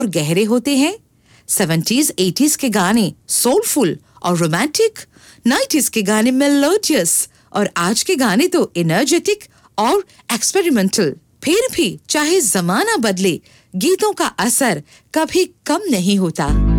और गहरे होते हैं। 70s 80s के गाने सोलफुल और रोमांटिक, 90s के गाने मेलोडियस और आज के गाने तो एनर्जेटिक और एक्सपेरिमेंटल। फिर भी चाहे जमाना बदले, गीतों का असर कभी कम नहीं होता।